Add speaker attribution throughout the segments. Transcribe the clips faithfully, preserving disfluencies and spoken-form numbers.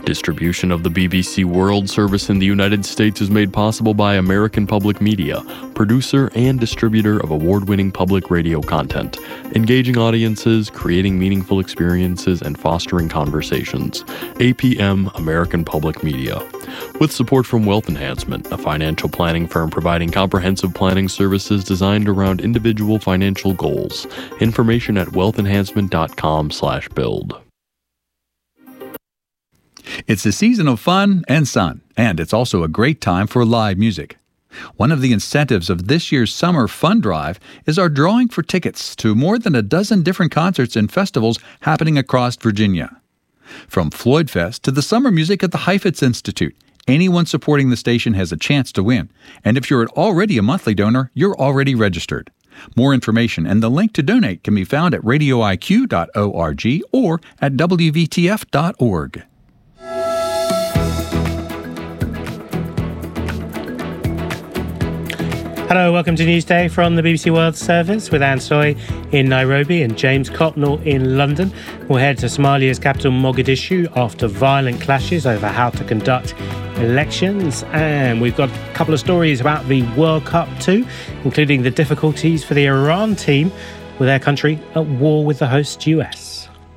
Speaker 1: Distribution of the B B C World Service in the United States is made possible by American Public Media, producer and distributor of award-winning public radio content, engaging audiences, creating meaningful experiences, and fostering conversations. A P M, American Public Media. With support from Wealth Enhancement, a financial planning firm providing comprehensive planning services designed around individual financial goals. Information at wealth enhancement dot com slash build.
Speaker 2: It's a season of fun and sun, and it's also a great time for live music. One of the incentives of this year's Summer Fun Drive is our drawing for tickets to more than a dozen different concerts and festivals happening across Virginia. From Floyd Fest to the summer music at the Heifetz Institute, anyone supporting the station has a chance to win. And if you're already a monthly donor, you're already registered. More information and the link to donate can be found at radio I Q dot org or at W V T F dot org.
Speaker 3: Hello, welcome to Newsday from the B B C World Service with Anne Soy in Nairobi and James Copnell in London. We'll head to Somalia's capital Mogadishu after violent clashes over how to conduct elections. And we've got a couple of stories about the World Cup too, including the difficulties for the Iran team with their country at war with the host U S.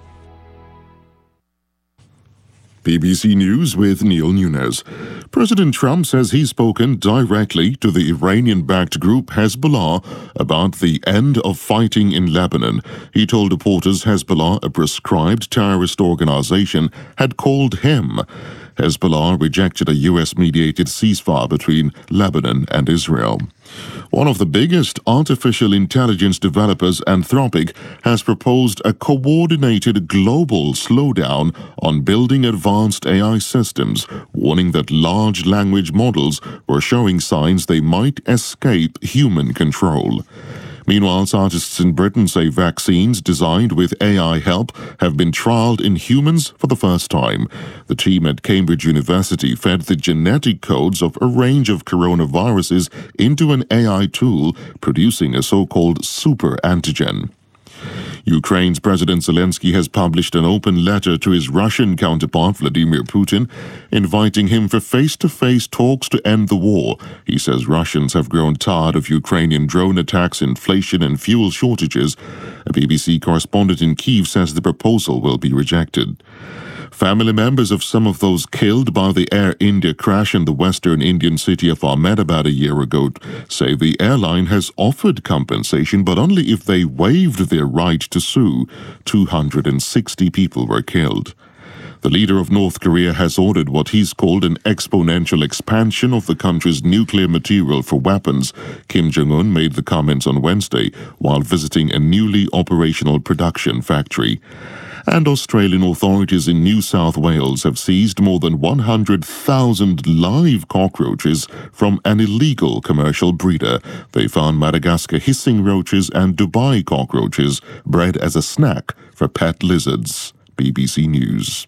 Speaker 4: B B C News with Neil Nunes. President Trump says he's spoken directly to the Iranian-backed group Hezbollah about the end of fighting in Lebanon. He told reporters Hezbollah, a proscribed terrorist organization, had called him. Hezbollah rejected a U S-mediated ceasefire between Lebanon and Israel. One of the biggest artificial intelligence developers, Anthropic, has proposed a coordinated global slowdown on building advanced A I systems, warning that large language models were showing signs they might escape human control. Meanwhile, scientists in Britain say vaccines designed with A I help have been trialled in humans for the first time. The team at Cambridge University fed the genetic codes of a range of coronaviruses into an A I tool, producing a so-called super antigen. Ukraine's President Zelensky has published an open letter to his Russian counterpart Vladimir Putin, inviting him for face-to-face talks to end the war. He says Russians have grown tired of Ukrainian drone attacks, inflation and fuel shortages. A B B C correspondent in Kyiv says the proposal will be rejected. Family members of some of those killed by the Air India crash in the western Indian city of Ahmedabad a year ago say the airline has offered compensation, but only if they waived their right to sue. two hundred sixty people were killed. The leader of North Korea has ordered what he's called an exponential expansion of the country's nuclear material for weapons. Kim Jong-un made the comments on Wednesday while visiting a newly operational production factory. And Australian authorities in New South Wales have seized more than one hundred thousand live cockroaches from an illegal commercial breeder. They found Madagascar hissing roaches and Dubai cockroaches bred as a snack for pet lizards. B B C News.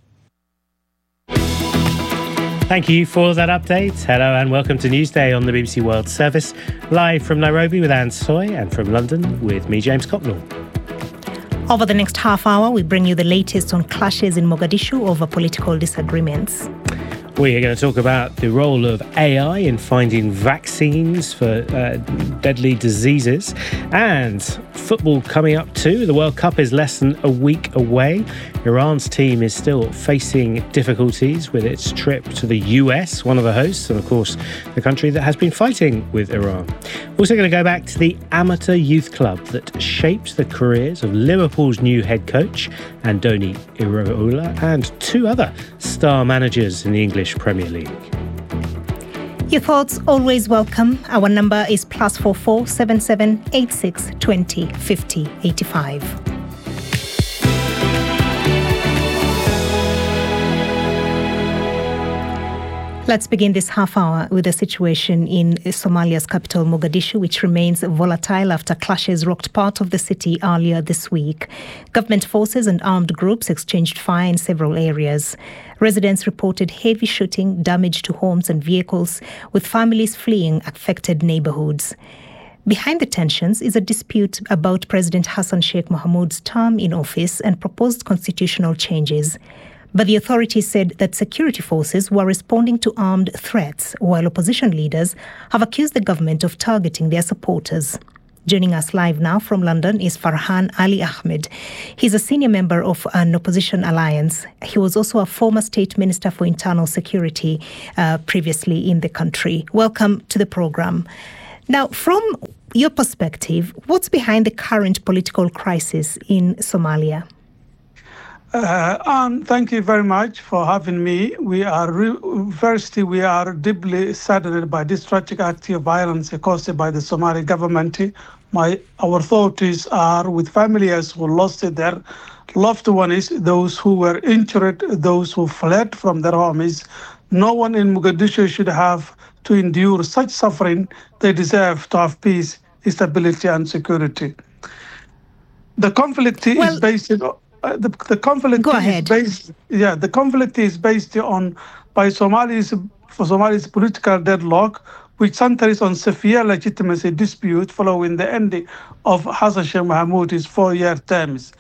Speaker 3: Thank you for that update. Hello and welcome to Newsday on the B B C World Service, live from Nairobi with Anne Soy and from London with me, James Copnell.
Speaker 5: Over the next half hour, we bring you the latest on clashes in Mogadishu over political disagreements.
Speaker 3: We are going to talk about the role of A I in finding vaccines for uh, deadly diseases, and football coming up too. The World Cup is less than a week away. Iran's team is still facing difficulties with its trip to the U S, one of the hosts, and of course the country that has been fighting with Iran. We're also going to go back to the amateur youth club that shaped the careers of Liverpool's new head coach, Andoni Iraola, and two other star managers in the English Premier League.
Speaker 5: Your thoughts always welcome. Our number is plus four four seven seven eight six twenty fifty eighty five. Let's begin this half hour with the situation in Somalia's capital, Mogadishu, which remains volatile after clashes rocked part of the city earlier this week. Government forces and armed groups exchanged fire in several areas. Residents reported heavy shooting, damage to homes and vehicles, with families fleeing affected neighborhoods. Behind the tensions is a dispute about President Hassan Sheikh Mohamud's term in office and proposed constitutional changes. But the authorities said that security forces were responding to armed threats, while opposition leaders have accused the government of targeting their supporters. Joining us live now from London is Farhan Ali Ahmed. He's a senior member of an opposition alliance. He was also a former state minister for internal security uh, previously in the country. Welcome to the program. Now, from your perspective, what's behind the current political crisis in Somalia?
Speaker 6: Uh, and thank you very much for having me. We are, re- firstly, we are deeply saddened by this tragic act of violence caused by the Somali government. My, our thoughts are with families who lost their loved ones, those who were injured, those who fled from their homes. No one in Mogadishu should have to endure such suffering. They deserve to have peace, stability, and security. The conflict well, is based on Uh, the, the conflict
Speaker 5: Go
Speaker 6: is
Speaker 5: ahead.
Speaker 6: based, yeah, the conflict is based on by Somalis for Somalis political deadlock, which centers on severe legitimacy dispute following the ending of Hassan Sheikh Mohamud's four-year terms.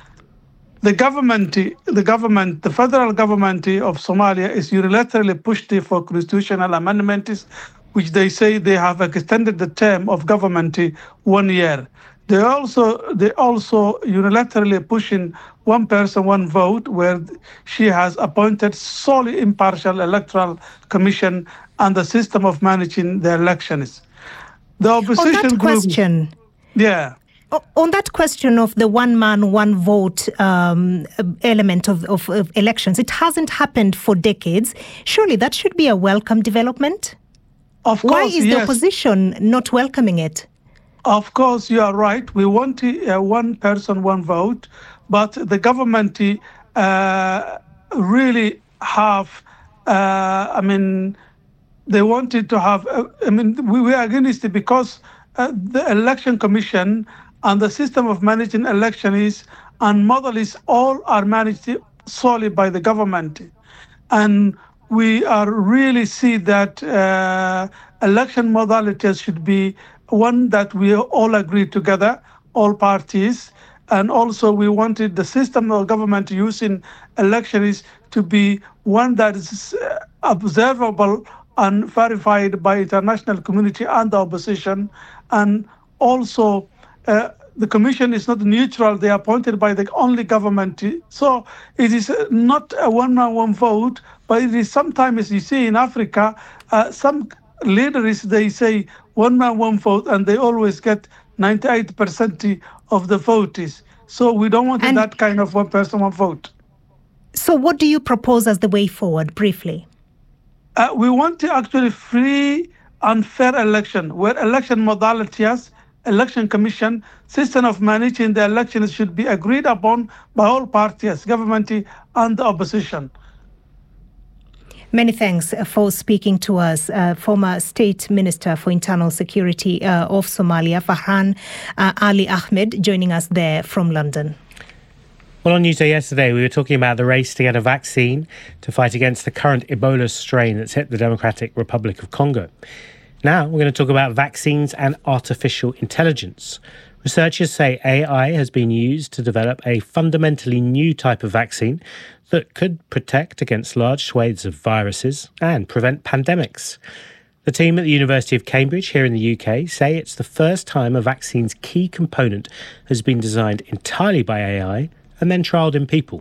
Speaker 6: The government, the government, the federal government of Somalia is unilaterally pushed for constitutional amendments, which they say they have extended the term of government one year. They also they also unilaterally pushing one person, one vote, where she has appointed solely impartial electoral commission and the system of managing the elections. The opposition
Speaker 5: On that
Speaker 6: group,
Speaker 5: question,
Speaker 6: yeah.
Speaker 5: On that question of the one man, one vote um, element of, of, of elections, it hasn't happened for decades. Surely that should be a welcome development.
Speaker 6: Of course,
Speaker 5: Why is
Speaker 6: yes.
Speaker 5: the opposition not welcoming it?
Speaker 6: Of course, you are right. We want uh, one person, one vote, but the government uh, really have, uh, I mean, they wanted to have, uh, I mean, we were against it because uh, the election commission and the system of managing election is, and model is, all are managed solely by the government. And we are really see that uh, election modalities should be one that we all agree together, all parties, and also we wanted the system of government using elections to be one that is observable and verified by international community and the opposition. And also uh, the commission is not neutral, they are appointed by the only government. So it is not a one-man, one vote, but it is sometimes, you see in Africa, uh, some leaders, they say one man, one vote, and they always get ninety-eight percent of the votes. So we don't want and that kind of one person, one vote.
Speaker 5: So what do you propose as the way forward, briefly?
Speaker 6: Uh, we want to actually free and fair election, where election modalities, election commission, system of managing the elections should be agreed upon by all parties, government and the opposition.
Speaker 5: Many thanks for speaking to us. Uh, former State Minister for Internal Security uh, of Somalia, Farhan uh, Ali Ahmed, joining us there from London.
Speaker 3: Well, on Newsday yesterday, we were talking about the race to get a vaccine to fight against the current Ebola strain that's hit the Democratic Republic of Congo. Now, we're going to talk about vaccines and artificial intelligence. Researchers say A I has been used to develop a fundamentally new type of vaccine that could protect against large swathes of viruses and prevent pandemics. The team at the University of Cambridge here in the U K say it's the first time a vaccine's key component has been designed entirely by A I and then trialled in people.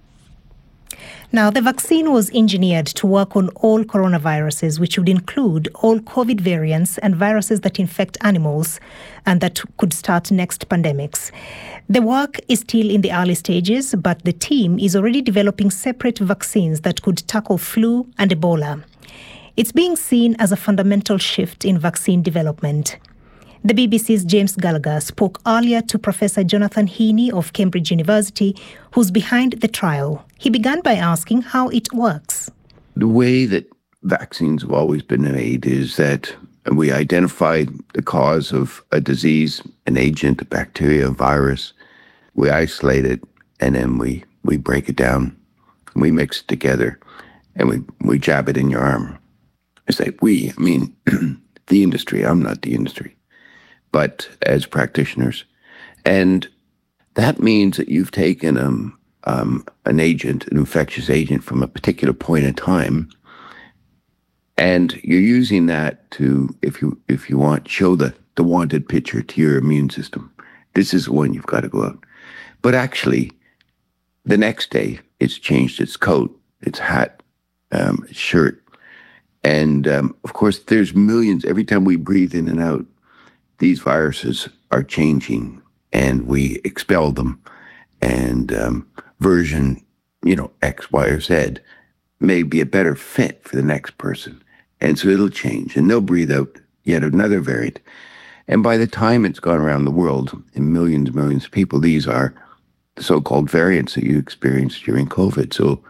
Speaker 5: Now, the vaccine was engineered to work on all coronaviruses, which would include all COVID variants and viruses that infect animals and that could start next pandemics. The work is still in the early stages, but the team is already developing separate vaccines that could tackle flu and Ebola. It's being seen as a fundamental shift in vaccine development. The B B C's James Gallagher spoke earlier to Professor Jonathan Heaney of Cambridge University, who's behind the trial. He began by asking how it works.
Speaker 7: The way that vaccines have always been made is that we identify the cause of a disease, an agent, a bacteria, a virus. We isolate it, and then we, we break it down. We mix it together, and we, we jab it in your arm. I say we, I mean the industry. I'm not the industry. But as practitioners. And that means that you've taken um, um, an agent, an infectious agent from a particular point in time. And you're using that to, if you if you want, show the, the wanted picture to your immune system. This is the one you've got to go out. But actually, the next day, it's changed its coat, its hat, um, its shirt. And, um, of course, there's millions. Every time we breathe in and out, these viruses are changing, and we expel them. And um, version, you know, X, Y, or Z may be a better fit for the next person. And so it'll change, and they'll breathe out yet another variant. And by the time it's gone around the world, in millions and millions of people, these are the so-called variants that you experienced during COVID. So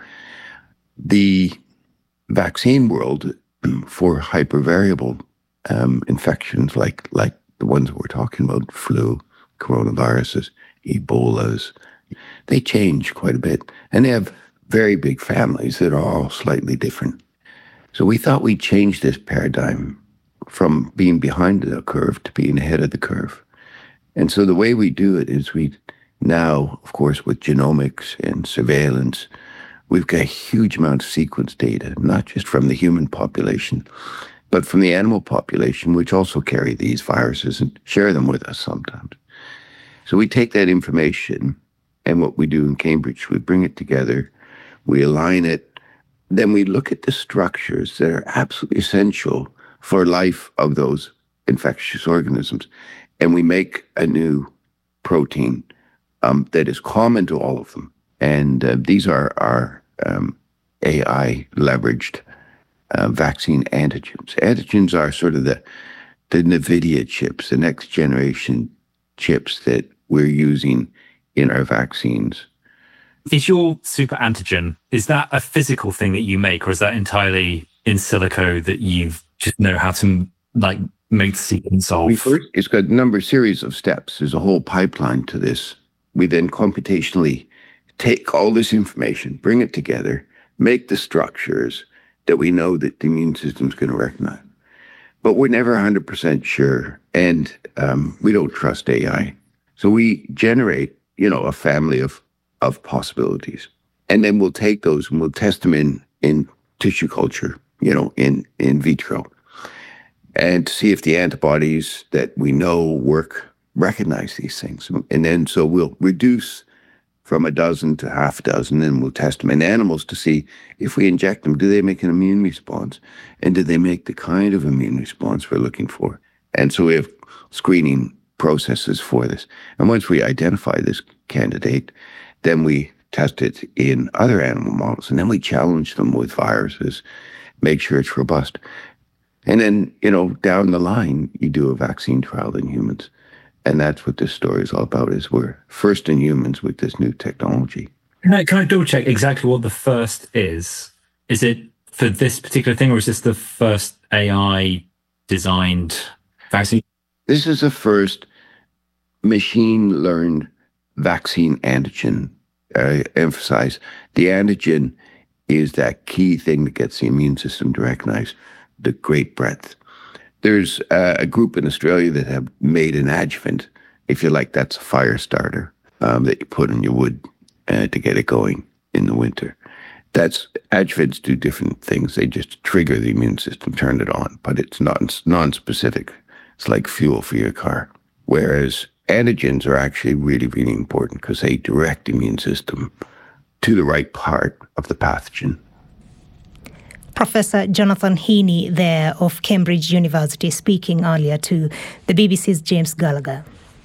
Speaker 7: the vaccine world for hypervariable um, infections like like the ones that we're talking about, flu, coronaviruses, Ebolas, they change quite a bit. And they have very big families that are all slightly different. So we thought we'd change this paradigm from being behind the curve to being ahead of the curve. And so the way we do it is we now, of course, with genomics and surveillance, we've got a huge amount of sequence data, not just from the human population, but from the animal population, which also carry these viruses and share them with us sometimes. So we take that information, and what we do in Cambridge, we bring it together, we align it, then we look at the structures that are absolutely essential for life of those infectious organisms, and we make a new protein um, that is common to all of them. And uh, these are our um, A I-leveraged uh, vaccine antigens. Antigens are sort of the, the NVIDIA chips, the next generation chips that we're using in our vaccines.
Speaker 8: Is your super antigen, is that a physical thing that you make, or is that entirely in silico that you just know how to like make the sequence of?
Speaker 7: We first, it's got a number of series of steps. There's a whole pipeline to this. We then computationally take all this information, bring it together, make the structures that we know that the immune system is going to recognize. But we're never one hundred percent sure, and um, we don't trust A I. So we generate, you know, a family of of possibilities. And then we'll take those and we'll test them in, in tissue culture, you know, in, in vitro, and see if the antibodies that we know work, recognize these things. And then so we'll reduce from a dozen to half a dozen, and we'll test them in animals to see if we inject them, do they make an immune response? And do they make the kind of immune response we're looking for? And so we have screening processes for this. And once we identify this candidate, then we test it in other animal models, and then we challenge them with viruses, make sure it's robust. And then, you know, down the line, you do a vaccine trial in humans. And that's what this story is all about, is we're first in humans with this new technology.
Speaker 8: Can I, can I double check exactly what the first is? Is it for this particular thing, or is this the first A I designed vaccine?
Speaker 7: This is the first machine learned vaccine antigen. I emphasize the antigen is that key thing that gets the immune system to recognize the great breadth. There's uh, a group in Australia that have made an adjuvant, if you like, that's a fire starter um, that you put in your wood uh, to get it going in the winter. That's adjuvants do different things. They just trigger the immune system, turn it on, but it's not non-specific. It's like fuel for your car. Whereas antigens are actually really, really important because they direct the immune system to the right part of the pathogen.
Speaker 5: Professor Jonathan Heaney there of Cambridge University speaking earlier to the B B C's James Gallagher.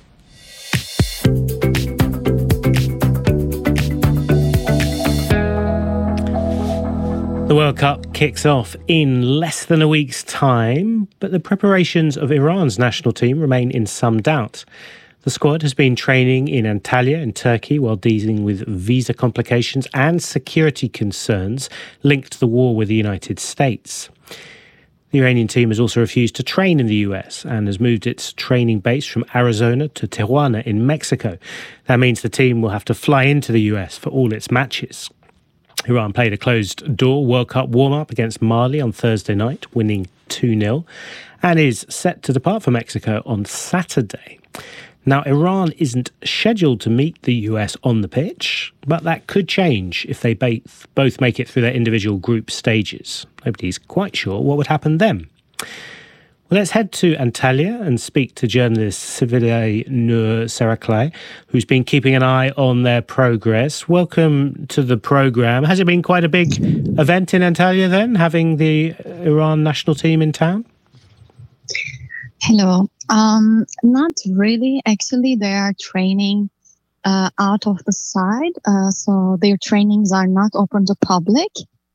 Speaker 3: The World Cup kicks off in less than a week's time, but the preparations of Iran's national team remain in some doubt. The squad has been training in Antalya in Turkey while dealing with visa complications and security concerns linked to the war with the United States. The Iranian team has also refused to train in the U S and has moved its training base from Arizona to Tijuana in Mexico. That means the team will have to fly into the U S for all its matches. Iran played a closed-door World Cup warm-up against Mali on Thursday night, winning two nil, and is set to depart for Mexico on Saturday. Now, Iran isn't scheduled to meet the U S on the pitch, but that could change if they both make it through their individual group stages. Nobody's quite sure what would happen then. Well, let's head to Antalya and speak to journalist Sevile Nur Seraklay, who's been keeping an eye on their progress. Welcome to the programme. Has it been quite a big event in Antalya then, having the Iran national team in town?
Speaker 9: Hello. Um, not really. Actually, they are training uh, out of the side. Uh, so their trainings are not open to public.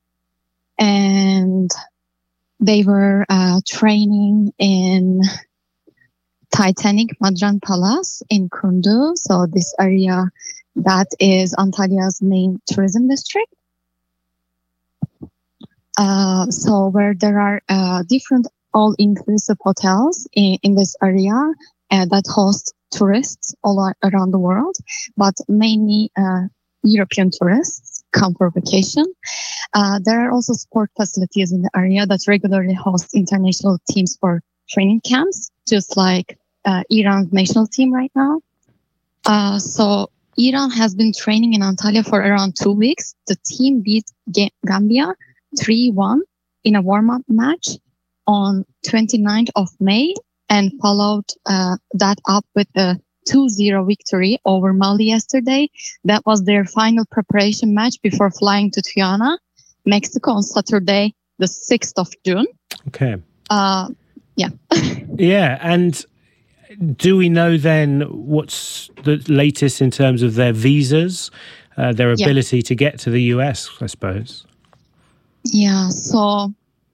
Speaker 9: And they were uh, training in Titanic Madran Palace in Kundu. So this area that is Antalya's main tourism district. Uh, so where there are uh, different all-inclusive hotels in, in this area uh, that host tourists all around the world, but mainly uh, European tourists come for vacation. Uh, there are also sport facilities in the area that regularly host international teams for training camps, just like uh, Iran's national team right now. Uh, so Iran has been training in Antalya for around two weeks. The team beat G- Gambia three one in a warm-up match on twenty-ninth of May and followed uh, that up with a two zero victory over Mali yesterday. That was their final preparation match before flying to Tijuana, Mexico on Saturday, the sixth of June.
Speaker 3: Okay.
Speaker 9: Uh, yeah.
Speaker 3: Yeah. And do we know then what's the latest in terms of their visas, uh, their ability yeah. to get to the U S, I suppose?
Speaker 9: Yeah. So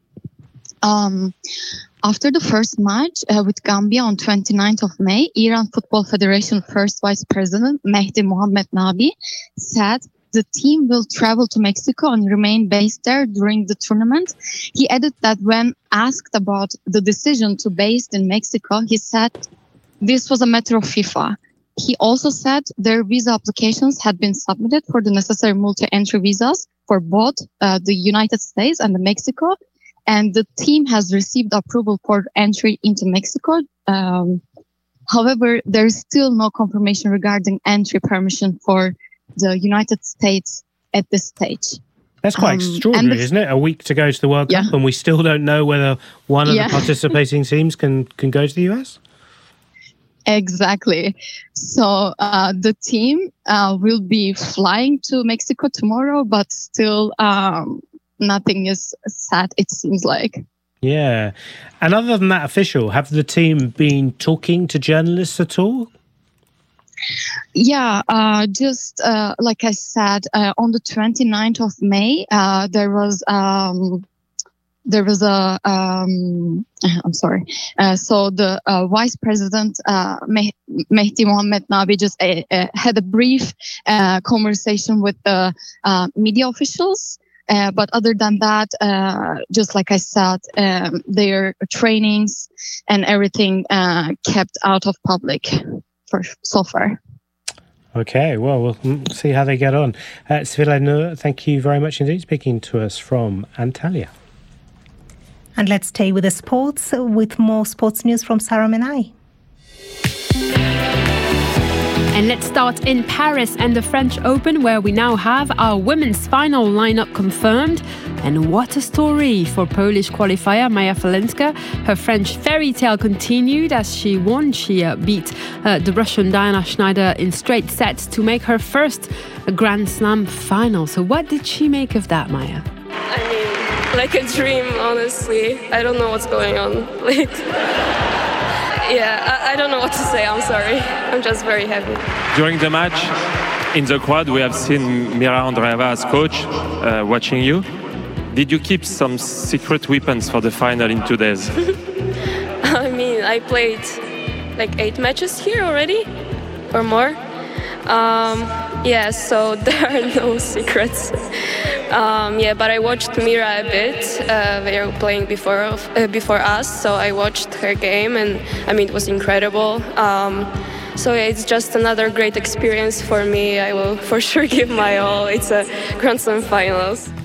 Speaker 9: um, after the first match uh, with Gambia on twenty-ninth of May, Iran Football Federation First Vice President Mehdi Mohamed Nabi said the team will travel to Mexico and remain based there during the tournament. He added that when asked about the decision to base in Mexico, he said this was a matter of FIFA. He also said their visa applications had been submitted for the necessary multi-entry visas for both uh, the United States and the Mexico. And the team has received approval for entry into Mexico. Um, however, there is still no confirmation regarding entry permission for the United States at this stage.
Speaker 3: That's quite um, extraordinary, the, isn't it? A week to go to the World yeah. Cup and we still don't know whether one of yeah. the participating teams can, can go to the U S?
Speaker 9: Exactly. So uh, the team uh, will be flying to Mexico tomorrow, but still... Um, nothing is set, it seems like.
Speaker 3: Yeah. And other than that official, have the team been talking to journalists at all?
Speaker 9: Yeah, uh, just uh, like I said, uh, on the twenty-ninth of May, uh, there was um, there was a um, I'm sorry. Uh, so the uh, Vice President uh, Meh- Mehdi Mohamed Nabi just uh, uh, had a brief uh, conversation with the uh, media officials. Uh, but other than that, uh, just like I said, um, their trainings and everything uh, kept out of public for so far.
Speaker 3: Okay, well, we'll see how they get on. Uh, Sevile Nur, thank you very much indeed, speaking to us from Antalya.
Speaker 5: And let's stay with the sports with more sports news from Sarah Menai.
Speaker 10: And let's start in Paris and the French Open, where we now have our women's final lineup confirmed. And what a story for Polish qualifier Maja Falenska. Her French fairy tale continued as she won. She uh, beat uh, the Russian Diana Schneider in straight sets to make her first Grand Slam final. So what did she make of that, Maja?
Speaker 11: I mean, like a dream, honestly. I don't know what's going on. Like... Yeah, I, I don't know what to say, I'm sorry. I'm just very happy.
Speaker 12: During the match, in the crowd, we have seen Mira Andreeva as coach uh, watching you. Did you keep some secret weapons for the final in two days?
Speaker 11: I mean, I played like eight matches here already, or more. Um, yeah, so there are no secrets. Um, yeah, but I watched Mira a bit. Uh, they were playing before uh, before us, so I watched her game, and I mean, it was incredible. Um, so yeah, it's just another great experience for me. I will for sure give my all. It's a Grand Slam finals.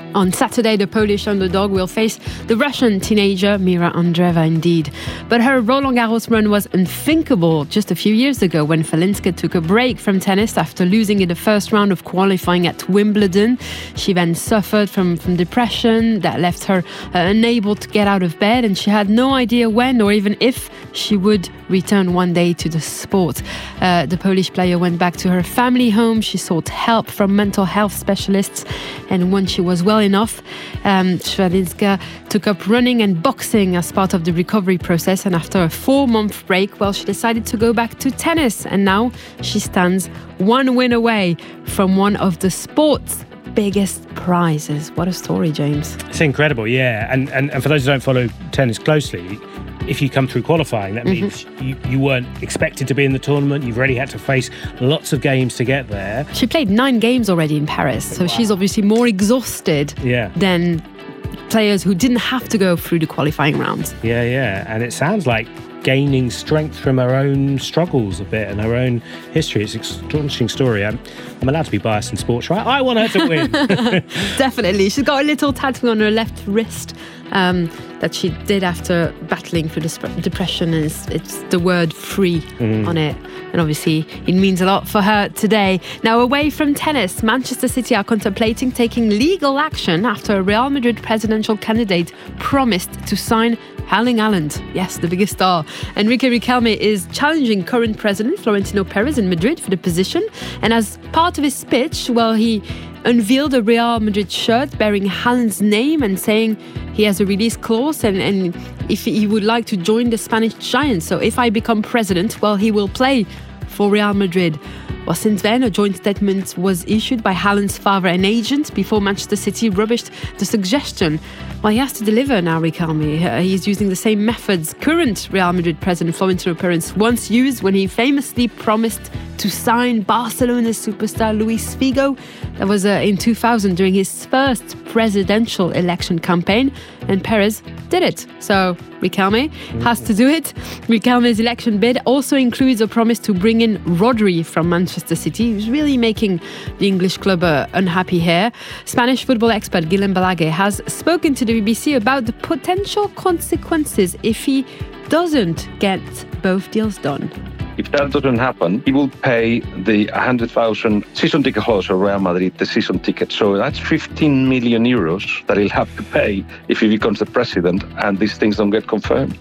Speaker 10: On Saturday, the Polish underdog will face the Russian teenager Mira Andreeva indeed. But her Roland Garros run was unthinkable just a few years ago when Falinska took a break from tennis after losing in the first round of qualifying at Wimbledon. She then suffered from, from depression that left her uh, unable to get out of bed, and she had no idea when or even if she would return one day to the sport. Uh, the Polish player went back to her family home. She sought help from mental health specialists, and when she was well enough, um, Falinska took up running and boxing as part of the recovery process, and after a four-month break, well, she decided to go back to tennis, and now she stands one win away from one of the sport's biggest prizes. What a story, James.
Speaker 3: It's incredible, yeah. And, and, and for those who don't follow tennis closely, if you come through qualifying, that mm-hmm. means you, you weren't expected to be in the tournament. You've already had to face lots of games to get there.
Speaker 10: She played nine games already in Paris, so wow. she's obviously more exhausted yeah. than players who didn't have to go through the qualifying rounds.
Speaker 3: Yeah, yeah. And it sounds like gaining strength from her own struggles a bit and her own history. It's an astonishing story. I'm, I'm allowed to be biased in sports, right? I want her to win.
Speaker 10: Definitely. She's got a little tattoo on her left wrist um, that she did after battling through the depression. And it's, it's the word free mm. on it. And obviously it means a lot for her today. Now, away from tennis, Manchester City are contemplating taking legal action after a Real Madrid presidential candidate promised to sign Erling Haaland. Yes, the biggest star. Enrique Riquelme is challenging current president Florentino Perez in Madrid for the position. And as part of his speech, well, he unveiled a Real Madrid shirt bearing Haaland's name and saying he has a release clause and, and if he would like to join the Spanish giants. So if I become president, well, he will play for Real Madrid. Well, since then, a joint statement was issued by Haaland's father and agent before Manchester City rubbished the suggestion. Well, he has to deliver now, Riquelme. Uh, he's using the same methods current Real Madrid president Florentino Perez once used when he famously promised to sign Barcelona's superstar Luis Figo. That was uh, in two thousand during his first presidential election campaign, and Perez did it. So Riquelme mm-hmm. has to do it. Riquelme's election bid also includes a promise to bring in Rodri from Manchester City, who's really making the English club uh, unhappy here. Spanish football expert Guillem Balaguer has spoken to the B B C about the potential consequences if he doesn't get both deals done.
Speaker 13: If that doesn't happen, he will pay the one hundred thousand season ticket holders of Real Madrid the season ticket. So that's fifteen million euros that he'll have to pay if he becomes the president and these things don't get confirmed.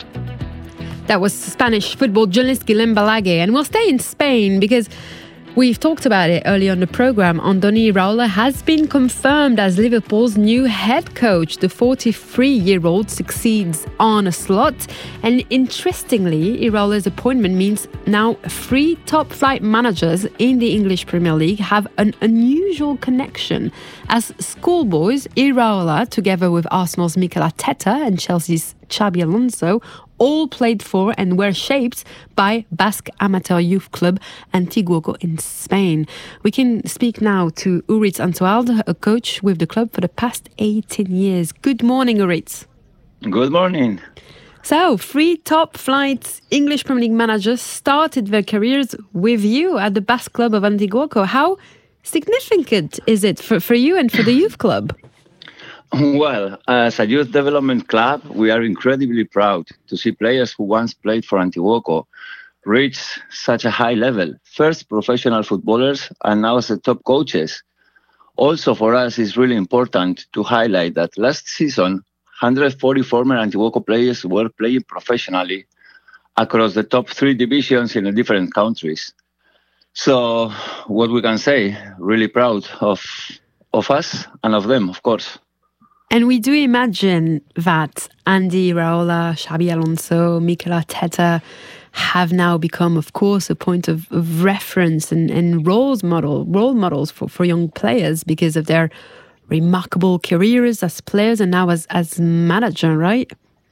Speaker 10: That was Spanish football journalist Guillem Balaguer. And we'll stay in Spain because we've talked about it earlier on the programme. Andoni Iraola has been confirmed as Liverpool's new head coach. The forty-three-year-old succeeds Arne Slot. And interestingly, Iraola's appointment means now three top-flight managers in the English Premier League have an unusual connection. As schoolboys, Iraola, together with Arsenal's Mikel Arteta and Chelsea's Xabi Alonso, all played for and were shaped by Basque amateur youth club Antiguoco in Spain. We can speak now to Uritz Antoalde, a coach with the club for the past eighteen years. Good morning, Uritz.
Speaker 14: Good morning.
Speaker 10: So, three top-flight English Premier League managers started their careers with you at the Basque club of Antiguoco. How significant is it for, for you and for the youth club?
Speaker 14: Well, as a youth development club, we are incredibly proud to see players who once played for Antiguoco reach such a high level. First, professional footballers, and now as the top coaches. Also, for us, it's really important to highlight that last season, one hundred forty former Antiguoco players were playing professionally across the top three divisions in the different countries. So, what we can say, really proud of, of us and of them, of course.
Speaker 10: And we do imagine that Andy Iraola, Xabi Alonso, Mikel Arteta have now become, of course, a point of, of reference and, and roles model, role models for, for young players because of their remarkable careers as players and now as, as manager, right?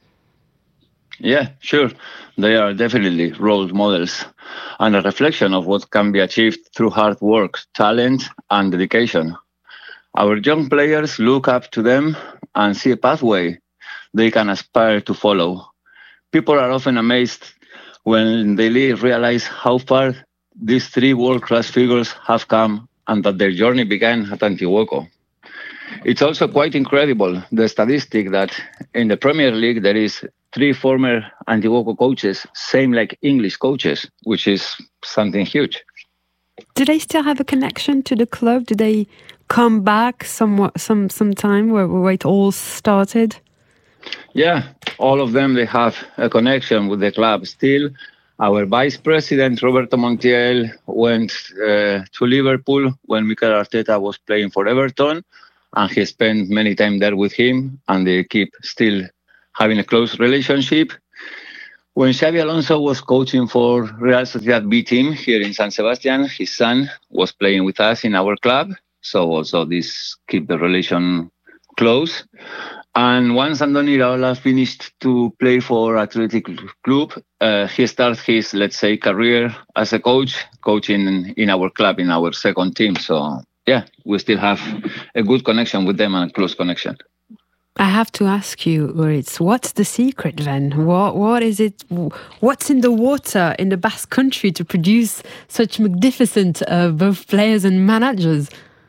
Speaker 14: Yeah, sure. They are definitely role models and a reflection of what can be achieved through hard work, talent, and dedication. Our young players look up to them and see a pathway they can aspire to follow. People are often amazed when they realize how far these three world-class figures have come and that their journey began at Antiguoco. it's also quite incredible, the statistic that in the Premier League there is three former Antiguoco coaches, same like English coaches, which is something huge.
Speaker 10: Do they still have a connection to the club? Do they come back somewhat, some some time where, where it all started?
Speaker 14: Yeah, all of them, they have a connection with the club still. Our vice president, Roberto Montiel, went uh, to Liverpool when Mikel Arteta was playing for Everton, and he spent many time there with him, and they keep still having a close relationship. When Xabi Alonso was coaching for Real Sociedad B team here in San Sebastian, his son was playing with us in our club. So also this keep the relation close. And once Andoni Iraola finished to play for Athletic Club, uh, he started his, let's say, career as a coach, coaching in our club, in our second team. So yeah, we still have a good connection with them and a close connection.
Speaker 10: I have to ask you, Uritz, what's the secret then? What What is it? What's in the water in the Basque Country to produce such magnificent uh, both players and managers?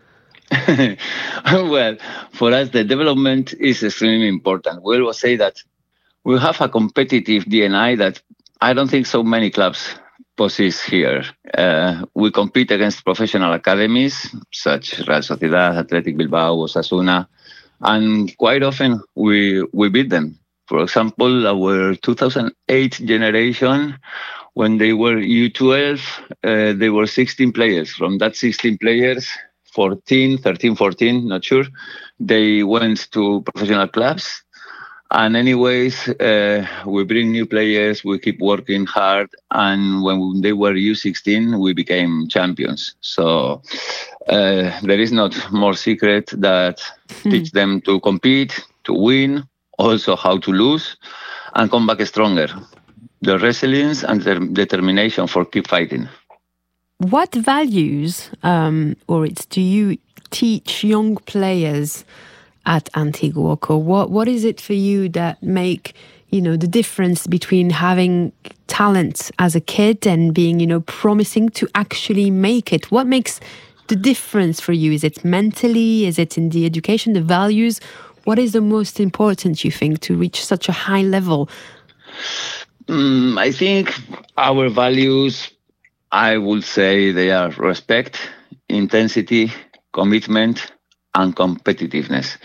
Speaker 14: Well, for us, the development is extremely important. We always say that we have a competitive D N A that I don't think so many clubs possess here. Uh, we compete against professional academies such as Real Sociedad, Athletic Bilbao, Osasuna, and quite often we we beat them. For example, our two thousand eight generation, when they were U twelve, uh, they were sixteen players. From that sixteen players, fourteen, thirteen, fourteen, not sure, they went to professional clubs. And anyways, uh, we bring new players, we keep working hard. And when they were U sixteen, we became champions. So uh, there is not more secret that mm. teach them to compete, to win, also how to lose, and come back stronger. The resilience and the determination for keep fighting.
Speaker 10: What values, um, or it's do you teach young players at Antiguoco? What what is it for you that make, you know, the difference between having talent as a kid and being, you know, promising to actually make it? What makes the difference for you? Is it mentally? Is it in the education, the values? What is the most important, you think, to reach such a high level?
Speaker 14: Mm, I think our values, I would say they are respect, intensity, commitment, and competitiveness.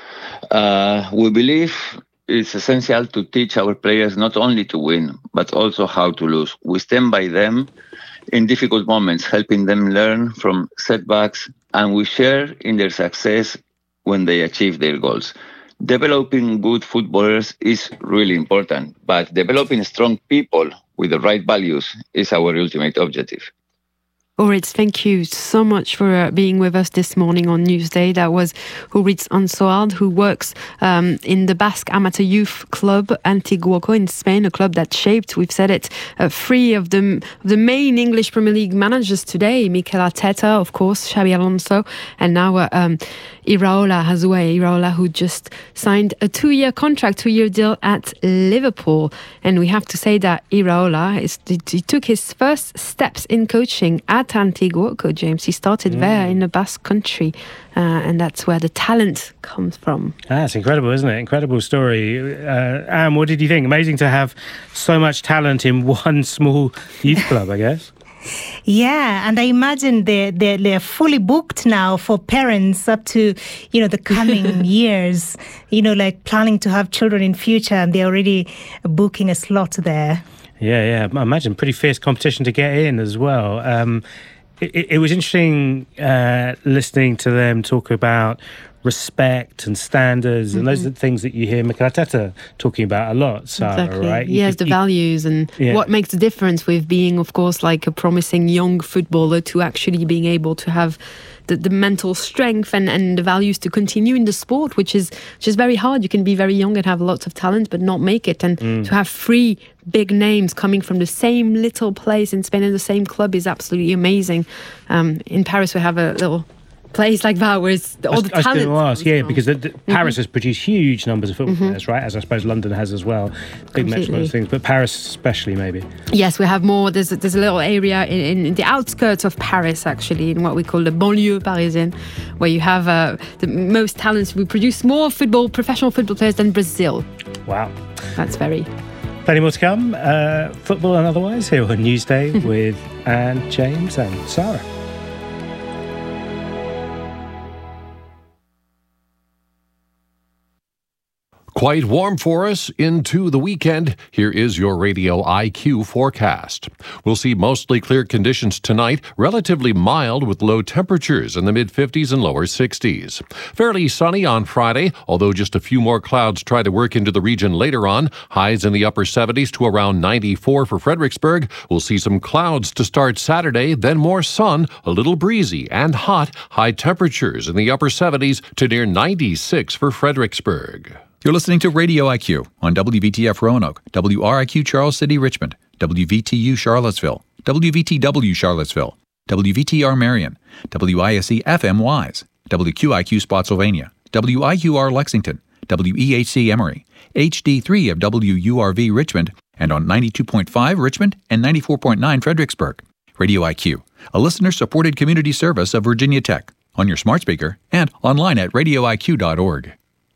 Speaker 14: Uh, we believe it's essential to teach our players not only to win, but also how to lose. We stand by them in difficult moments, helping them learn from setbacks, and we share in their success when they achieve their goals. Developing good footballers is really important, but developing strong people with the right values is our ultimate objective.
Speaker 10: Uritz, thank you so much for uh, being with us this morning on Newsday. That was Uritz Ansoald, who works um, in the Basque Amateur Youth Club Antiguoco in Spain, a club that shaped, we've said it, uh, three of the, the main English Premier League managers today, Mikel Arteta, of course, Xabi Alonso, and now uh, um, Iraola Hasue, Iraola, who just signed a two-year contract, two-year deal at Liverpool. And we have to say that Iraola, is, he took his first steps in coaching at Antiguoco, James. He started mm. there in the Basque Country, uh, and that's where the talent comes from.
Speaker 3: That's incredible, isn't it? Incredible story. Uh, Anne, what did you think? Amazing to have so much talent in one small youth club, I guess.
Speaker 5: Yeah, and I imagine they're, they're, they're fully booked now for parents up to, you know, the coming years, you know, like planning to have children in future, and they're already booking a slot there.
Speaker 3: Yeah, yeah. I imagine pretty fierce competition to get in as well. Um, it, it was interesting uh, listening to them talk about respect and standards, mm-hmm. and those are the things that you hear Mikel Arteta talking about a lot, Sarah,
Speaker 10: exactly.
Speaker 3: right?
Speaker 10: He has the values and yeah. what makes the difference with being, of course, like a promising young footballer to actually being able to have the, the mental strength and, and the values to continue in the sport, which is just very hard. You can be very young and have lots of talent but not make it, and mm. to have three big names coming from the same little place in Spain and the same club is absolutely amazing. Um, in Paris we have a little place like that where it's all the
Speaker 3: I was
Speaker 10: talent.
Speaker 3: going to ask, yeah, because the, the,
Speaker 10: mm-hmm.
Speaker 3: Paris has produced huge numbers of football
Speaker 10: mm-hmm.
Speaker 3: players, right? As I suppose London has as well. Big metropolitan things, but Paris especially, maybe.
Speaker 10: Yes, we have more. There's a, there's a little area in, in the outskirts of Paris, actually, in what we call the banlieue parisienne, where you have uh, the most talents. We produce more football, professional football players than Brazil.
Speaker 3: Wow.
Speaker 10: That's very...
Speaker 3: Plenty more to come, uh, football and otherwise, here on Newsday with Anne, James and Sarah.
Speaker 15: Quite warm for us into the weekend. Here is your Radio I Q forecast. We'll see mostly clear conditions tonight, relatively mild with low temperatures in the mid-fifties and lower sixties. Fairly sunny on Friday, although just a few more clouds try to work into the region later on. Highs in the upper seventies to around ninety-four for Fredericksburg. We'll see some clouds to start Saturday, then more sun, a little breezy and hot. High temperatures in the upper seventies to near ninety-six for Fredericksburg.
Speaker 2: You're listening to Radio I Q on W V T F Roanoke, W R I Q Charles City Richmond, W V T U Charlottesville, W V T W Charlottesville, W V T R Marion, W I S E F M Wise, W Q I Q Spotsylvania, W I U R Lexington, W E H C Emory, H D three of W U R V Richmond, and on ninety-two point five Richmond and ninety-four point nine Fredericksburg. Radio I Q, a listener-supported community service of Virginia Tech, on your smart speaker and online at radio I Q dot org.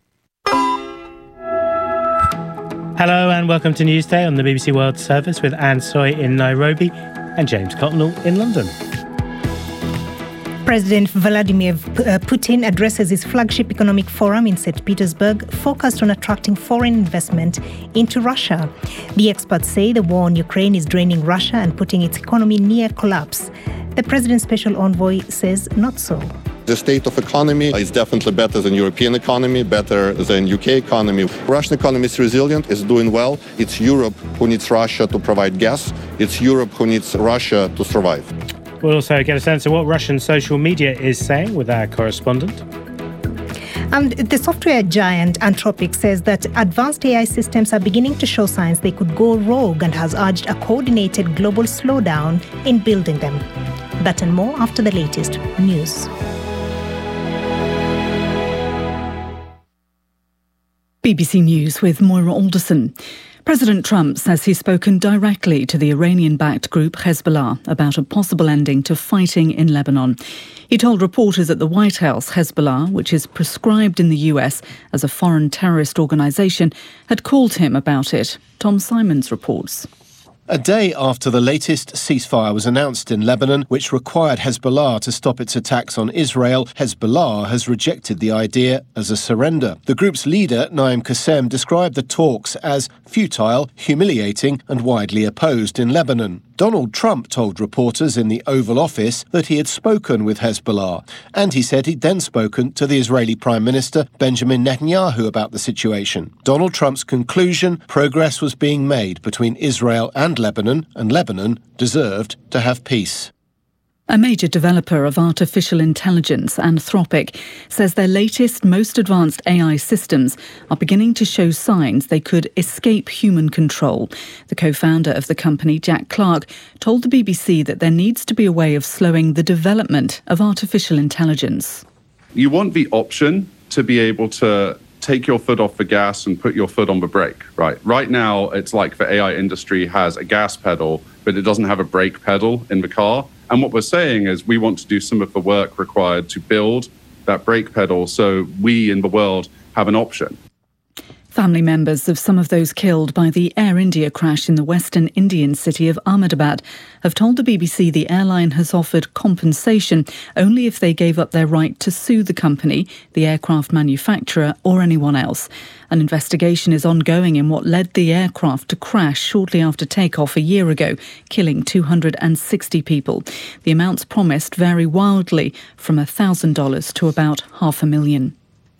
Speaker 3: Hello and welcome to Newsday on the B B C World Service with Anne Soy in Nairobi and James Cotnell in London.
Speaker 5: President Vladimir Putin addresses his flagship economic forum in Saint Petersburg, focused on attracting foreign investment into Russia. The experts say the war on Ukraine is draining Russia and putting its economy near collapse. The president's special envoy says not so.
Speaker 16: The state of economy is definitely better than European economy, better than U K economy. Russian economy is resilient, is doing well. It's Europe who needs Russia to provide gas. It's Europe who needs Russia to survive.
Speaker 3: We'll also get a sense of what Russian social media is saying with our correspondent.
Speaker 5: And the software giant Anthropic says that advanced A I systems are beginning to show signs they could go rogue and has urged a coordinated global slowdown in building them. That and more after the latest news.
Speaker 17: B B C News with Moira Alderson. President Trump says he's spoken directly to the Iranian-backed group Hezbollah about a possible ending to fighting in Lebanon. He told reporters at the White House Hezbollah, which is prescribed in the U S as a foreign terrorist organisation, had called him about it. Tom Simons reports.
Speaker 18: A day after the latest ceasefire was announced in Lebanon, which required Hezbollah to stop its attacks on Israel, Hezbollah has rejected the idea as a surrender. The group's leader, Naim Qassem, described the talks as futile, humiliating and widely opposed in Lebanon. Donald Trump told reporters in the Oval Office that he had spoken with Hezbollah, and he said he'd then spoken to the Israeli Prime Minister Benjamin Netanyahu about the situation. Donald Trump's conclusion: progress was being made between Israel and Lebanon, and Lebanon deserved to have peace.
Speaker 17: A major developer of artificial intelligence, Anthropic, says their latest, most advanced A I systems are beginning to show signs they could escape human control. The co-founder of the company, Jack Clark, told the B B C that there needs to be a way of slowing the development of artificial intelligence.
Speaker 19: You want the option to be able to take your foot off the gas and put your foot on the brake, right? Right now, it's like the A I industry has a gas pedal, but it doesn't have a brake pedal in the car. And what we're saying is we want to do some of the work required to build that brake pedal so we in the world have an option.
Speaker 17: Family members of some of those killed by the Air India crash in the western Indian city of Ahmedabad have told the B B C the airline has offered compensation only if they gave up their right to sue the company, the aircraft manufacturer, or anyone else. An investigation is ongoing in what led the aircraft to crash shortly after takeoff a year ago, killing two hundred sixty people. The amounts promised vary wildly from one thousand dollars to about half a million.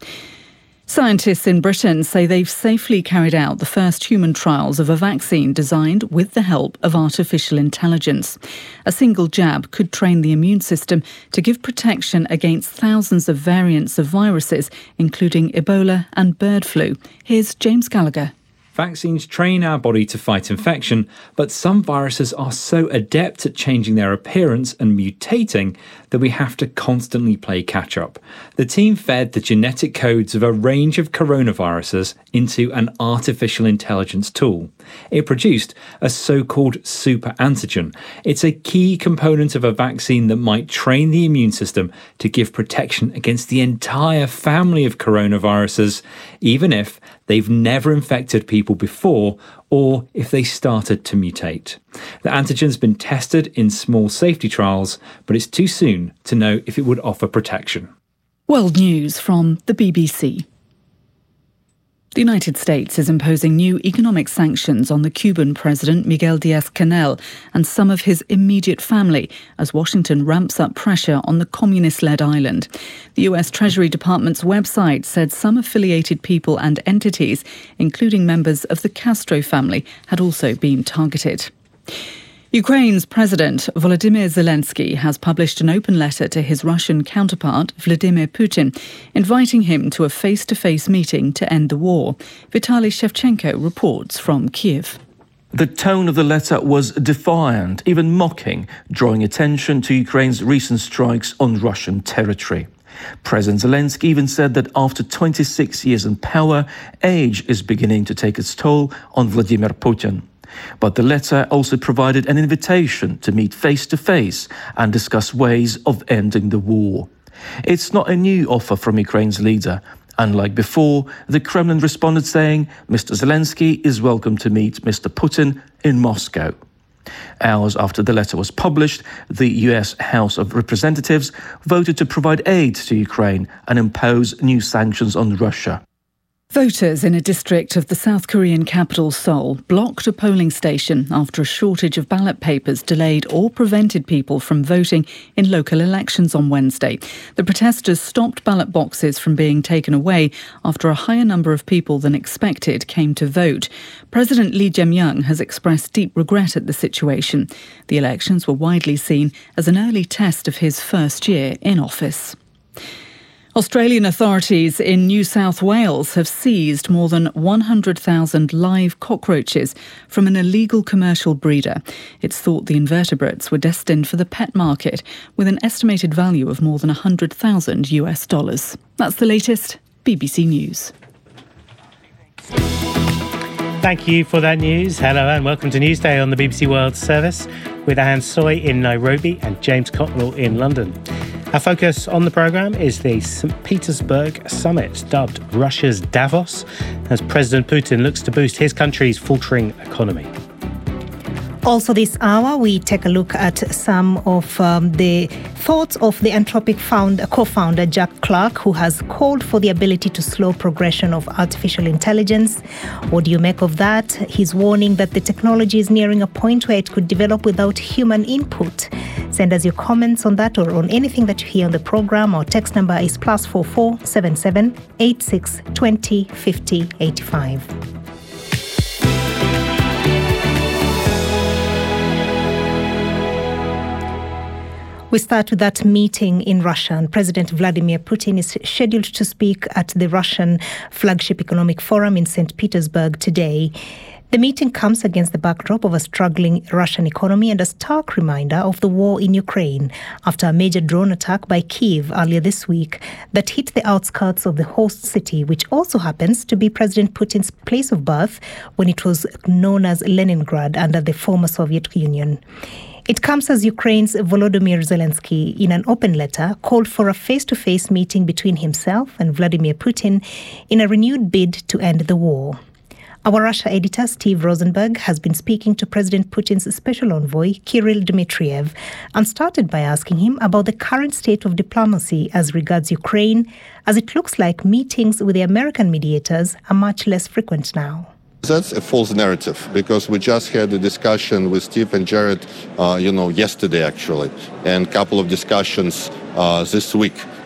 Speaker 17: Scientists in Britain say they've safely carried out the first human trials of a vaccine designed with the help of artificial intelligence. A single jab could train the immune system to give protection against thousands of variants of viruses, including Ebola and bird flu. Here's James Gallagher.
Speaker 20: vaccines train our body to fight infection, but some viruses are so adept at changing their appearance and mutating that we have to constantly play catch-up. The team fed the genetic codes of a range of coronaviruses into an artificial intelligence tool. It produced a so-called super antigen. It's a key component of a vaccine that might train the immune system to give protection against the entire family of coronaviruses, even if they've never infected people before or if they started to mutate. The antigen's been tested in small safety trials, but it's too soon to know if it would offer protection.
Speaker 17: World News from the B B C. The United States is imposing new economic sanctions on the Cuban president Miguel Díaz-Canel and some of his immediate family as Washington ramps up pressure on the communist-led island. The U S Treasury Department's website said some affiliated people and entities, including members of the Castro family, had also been targeted. Ukraine's President Volodymyr Zelensky has published an open letter to his Russian counterpart Vladimir Putin, inviting him to a face-to-face meeting to end the war. Vitaly Shevchenko reports from Kiev.
Speaker 21: The tone of the letter was defiant, even mocking, drawing attention to Ukraine's recent strikes on Russian territory. President Zelensky even said that after twenty-six years in power, age is beginning to take its toll on Vladimir Putin. But the letter also provided an invitation to meet face-to-face and discuss ways of ending the war. It's not a new offer from Ukraine's leader. Unlike before, the Kremlin responded saying Mister Zelensky is welcome to meet Mister Putin in Moscow. Hours after the letter was published, the U S House of Representatives voted to provide aid to Ukraine and impose new sanctions on Russia.
Speaker 17: Voters in a district of the South Korean capital Seoul blocked a polling station after a shortage of ballot papers delayed or prevented people from voting in local elections on Wednesday. The protesters stopped ballot boxes from being taken away after a higher number of people than expected came to vote. President Lee Jae-myung has expressed deep regret at the situation. The elections were widely seen as an early test of his first year in office. Australian authorities in New South Wales have seized more than one hundred thousand live cockroaches from an illegal commercial breeder. It's thought the invertebrates were destined for the pet market, with an estimated value of more than one hundred thousand US dollars. That's the latest B B C News.
Speaker 3: Thank you for that news. Hello and welcome to Newsday on the B B C World Service with Anne Soy in Nairobi and James Cotterill in London. Our focus on the programme is the Saint Petersburg summit, dubbed Russia's Davos, as President Putin looks to boost his country's faltering economy.
Speaker 5: Also this hour, we take a look at some of um, the thoughts of the Anthropic founder, co-founder Jack Clark, who has called for the ability to slow progression of artificial intelligence. What do you make of that? He's warning that the technology is nearing a point where it could develop without human input. Send us your comments on that or on anything that you hear on the program. Our text number is plus four four seven seven eight six twenty fifty eighty five. We start with that meeting in Russia, and President Vladimir Putin is scheduled to speak at the Russian flagship economic forum in Saint Petersburg today. The meeting comes against the backdrop of a struggling Russian economy and a stark reminder of the war in Ukraine after a major drone attack by Kyiv earlier this week that hit the outskirts of the host city, which also happens to be President Putin's place of birth when it was known as Leningrad under the former Soviet Union. It comes as Ukraine's Volodymyr Zelensky, in an open letter, called for a face-to-face meeting between himself and Vladimir Putin in a renewed bid to end the war. Our Russia editor, Steve Rosenberg, has been speaking to President Putin's special envoy, Kirill Dmitriev, and started by asking him about the current state of diplomacy as regards Ukraine, as it looks like meetings with the American mediators are much less frequent now.
Speaker 16: That's a false narrative, because we just had a discussion with Steve and Jared, uh, you know, yesterday actually, and a couple of discussions uh, this week.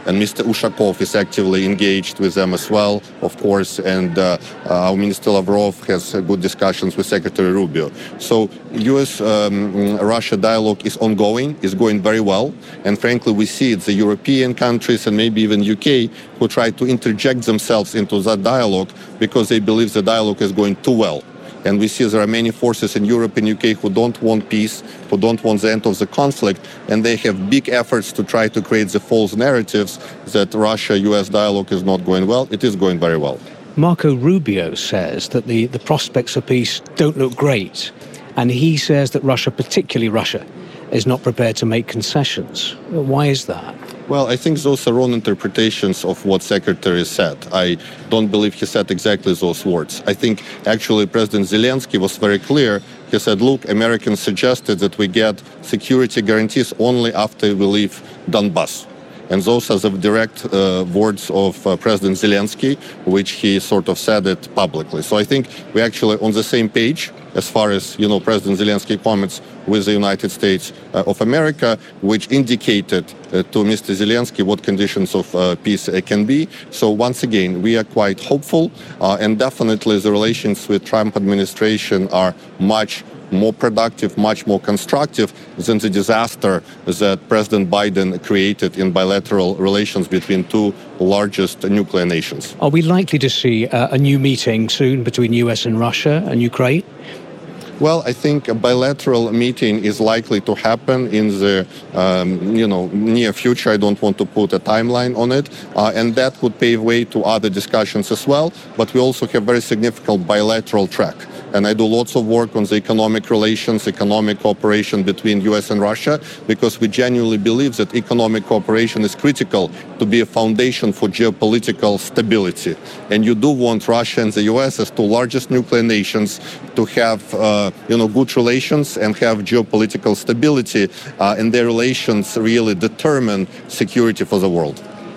Speaker 16: and Mister Ushakov is actively engaged with them as well, of course, and uh, uh, our Minister Lavrov has uh, good discussions with Secretary Rubio. So U S um, Russia dialogue is ongoing, is going very well, and frankly we see it's the European countries and maybe even U K who try to interject themselves into that dialogue because they believe the dialogue is going too well. And we see there are many forces in Europe and U K who don't want peace, who don't want the end of the conflict, and they have big efforts to try to create the false narratives that Russia-U S dialogue is not going well. It is going very well.
Speaker 1: Marco Rubio says that the, the prospects of peace don't look great, and he says that Russia, particularly Russia, is not prepared to make concessions. Why is that?
Speaker 16: Well, I think those are wrong interpretations of what Secretary said. I don't believe he said exactly those words. I think actually President Zelensky was very clear. He said, look, Americans suggested that we get security guarantees only after we leave Donbass. And those are the direct uh, words of uh, President Zelensky, which he sort of said it publicly. So I think we're actually on the same page as far as, you know, President Zelensky comments with the United States uh, of America, which indicated uh, to Mister Zelensky what conditions of uh, peace uh, can be. So once again, we are quite hopeful, uh, and definitely the relations with Trump administration are much more productive, much more constructive than the disaster that President Biden created in bilateral relations between two largest nuclear nations.
Speaker 1: Are we likely to see uh, a new meeting soon between U S and Russia and Ukraine?
Speaker 16: Well, I think a bilateral meeting is likely to happen in the um, you know, near future. I don't want to put a timeline on it. Uh, and that would pave way to other discussions as well. But we also have very significant bilateral track. And I do lots of work on the economic relations, economic cooperation between U S and Russia, because we genuinely believe that economic cooperation is critical to be a foundation for geopolitical stability. And you do want Russia and the U S as two largest nuclear nations to have uh, you know, good relations and have geopolitical stability, uh, and their relations really determine security for the world.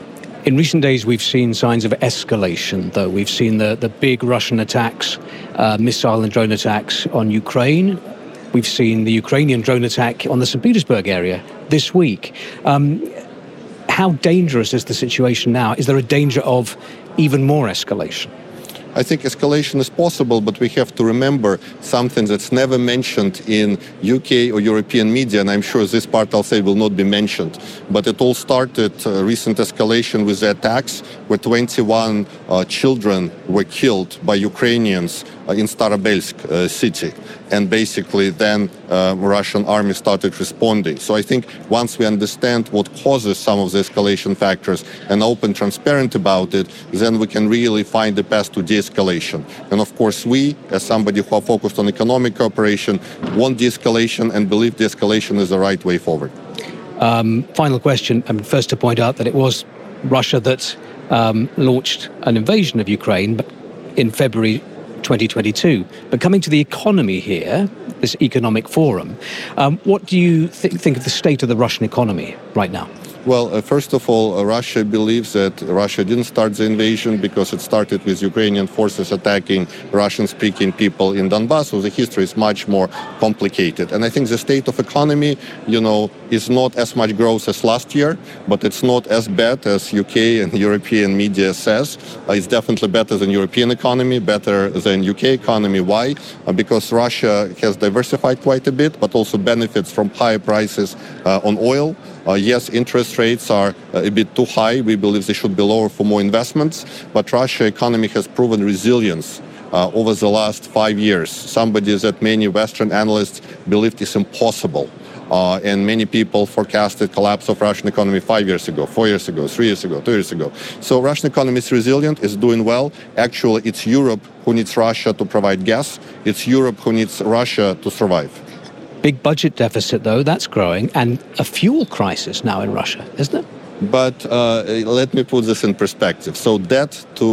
Speaker 1: In recent days, we've seen signs of escalation, though. We've seen the, the big Russian attacks, uh, missile and drone attacks on Ukraine. We've seen the Ukrainian drone attack on the Saint Petersburg area this week. Um, how dangerous is the situation now? Is there a danger of even more escalation?
Speaker 16: I think escalation is possible, but we have to remember something that's never mentioned in U K or European media, and I'm sure this part I'll say will not be mentioned. But it all started, uh, recent escalation with the attacks where twenty-one uh, children were killed by Ukrainians uh, in Starobelsk uh, city. And basically then uh, Russian army started responding. So I think once we understand what causes some of the escalation factors and open, transparent about it, then we can really find the path to de-escalation. And of course we, as somebody who are focused on economic cooperation, want de-escalation and believe de-escalation is the right way forward.
Speaker 1: Um, final question. I mean, first to point out that it was Russia that um, launched an invasion of Ukraine in February twenty twenty-two. But coming to the economy here, this economic forum, um, what do you th- think of the state of the Russian economy right now?
Speaker 16: Well, uh, first of all, uh, Russia believes that Russia didn't start the invasion because it started with Ukrainian forces attacking Russian-speaking people in Donbass, so the history is much more complicated. And I think the state of economy, you know, is not as much growth as last year, but it's not as bad as U K and European media says. Uh, it's definitely better than European economy, better than U K economy. Why? Uh, because Russia has diversified quite a bit, but also benefits from higher prices uh, on oil. Uh, yes, interest rates are uh, a bit too high. We believe they should be lower for more investments. But Russia's economy has proven resilience uh, over the last five years. Somebody that many Western analysts believed is impossible. Uh, and many people forecasted collapse of Russian economy five years ago, four years ago, three years ago, two years ago. So Russian economy is resilient, is doing well. Actually, it's Europe who needs Russia to provide gas. It's Europe who needs Russia to survive.
Speaker 1: Big budget deficit, though, that's growing, and a fuel crisis now in Russia, isn't it?
Speaker 16: But uh, let me put this in perspective. So debt to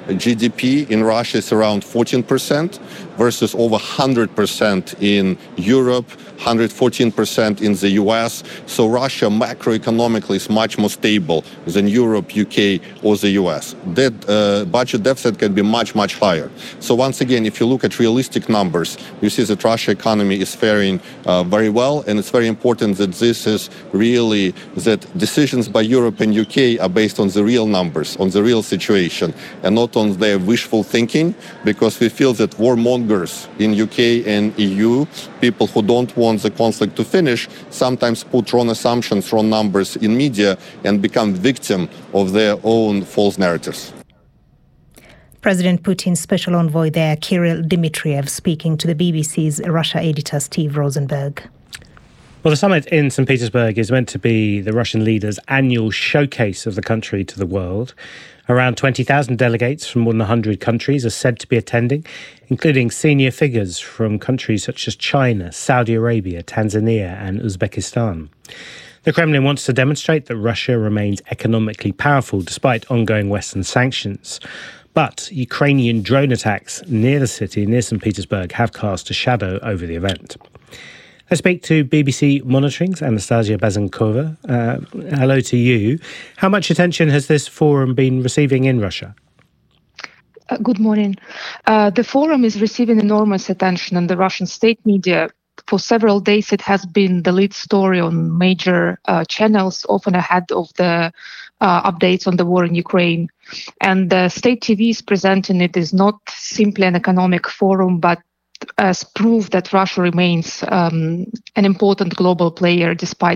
Speaker 16: G D P in Russia is around fourteen percent versus over one hundred percent in Europe, one hundred fourteen percent in the U S. So Russia macroeconomically is much more stable than Europe, U K, or the U S. That uh, budget deficit can be much, much higher. So once again, if you look at realistic numbers, you see that Russia economy is faring uh, very well, and it's very important that this is really that decisions by Europe and U K are based on the real numbers, on the real situation, and not on their wishful thinking, because we feel that warmongers in U K and E U, people who don't want the conflict to finish, sometimes put wrong assumptions, wrong numbers in media and become victim of their own false narratives.
Speaker 5: President Putin's special envoy there, Kirill Dmitriev, speaking to the B B C's Russia editor Steve Rosenberg.
Speaker 3: Well, the summit in Saint Petersburg is meant to be the Russian leader's annual showcase of the country to the world. Around twenty thousand delegates from more than one hundred countries are said to be attending, including senior figures from countries such as China, Saudi Arabia, Tanzania and Uzbekistan. The Kremlin wants to demonstrate that Russia remains economically powerful despite ongoing Western sanctions. But Ukrainian drone attacks near the city, near Saint Petersburg, have cast a shadow over the event. I speak to B B C Monitoring's Anastasia Bazankova. Uh, hello to you. How much attention has this forum been receiving in Russia?
Speaker 4: Uh, good morning. Uh, the forum is receiving enormous attention in the Russian state media. For several days, it has been the lead story on major uh, channels, often ahead of the uh, updates on the war in Ukraine. And the state T V is presenting it as not simply an economic forum, but as proof that Russia remains um, an important global player despite